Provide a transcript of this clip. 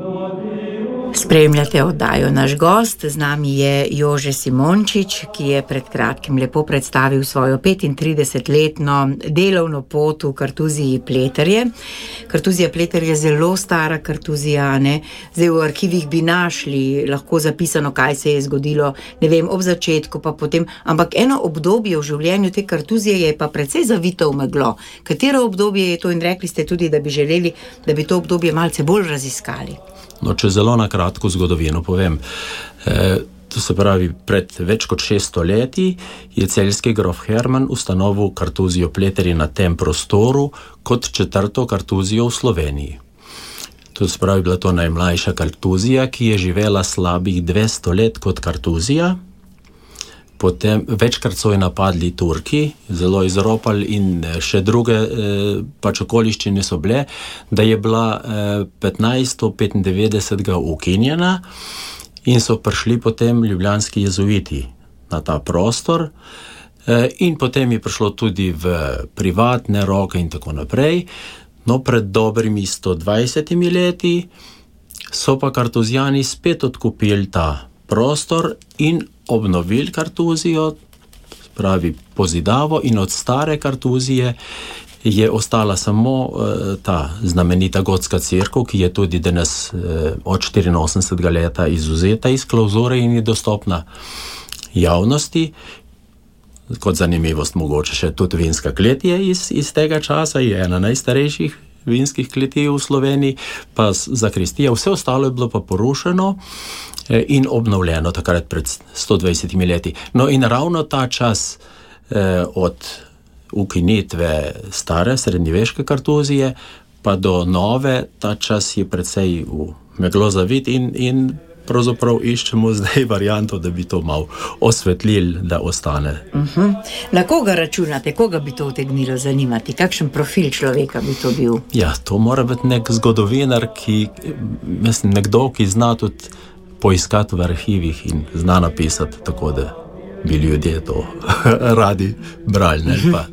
Spremljate oddajo Naš gost, z nami je Jože Simončič, ki je pred kratkim lepo predstavil svojo 35-letno delovno pot v kartuziji Pleterje. Kartuzija Pleterje je zelo stara kartuzija, ne? Zdaj v arhivih bi našli lahko zapisano, kaj se je zgodilo, ne vem, ob začetku pa potem, ampak eno obdobje v življenju te kartuzije je pa precej zavito v meglo. Katero obdobje je to in rekli ste tudi, da bi želeli, da bi to obdobje malce bolj raziskali? No, če zelo na kratko zgodovino povem. To se pravi, pred več kot 600 leti je celjski grof Herman ustanovil kartuzijo Pleterje na tem prostoru kot 4. kartuzijo v Sloveniji. To se pravi, bila to najmlajša kartuzija, ki je živela slabih 200 let kot kartuzija. Potem večkrat so jo napadli Turki, zelo izropali in še druge pač okoliščine so bile, da je bila 1595 ukinjena in so prišli potem ljubljanski jezuiti na ta prostor in potem je prišlo tudi v privatne roke in tako naprej. No, pred dobrimi 120 leti so pa kartuzijani spet odkupili ta prostor in obnovili kartuzijo, pravi pozidavo, in od stare kartuzije je ostala samo ta znamenita gotska cerkev, ki je tudi danes od 84. leta izvzeta iz klauzure in je dostopna javnosti. Kot zanimivost mogoče še tudi vinska klet je iz tega časa, je ena najstarejših vinskih kleti v Sloveniji, pa zakristija, vse ostalo je bilo pa porušeno in obnovljeno takrat pred 120 leti. No in ravno ta čas od ukinitve stare srednjeveške kartuzije pa do nove, ta čas je precej v meglo zavit in pravzaprav iščemo zdaj varianto, da bi to malo osvetlili, da ostane. Na koga računate, koga bi to utegnilo zanimati? Kakšen profil človeka bi to bil? Ja, to mora biti nek zgodovinar, mislim, nekdo, ki zna tudi poiskati v arhivih in zna napisati tako, da bi ljudje to radi brali, ne pa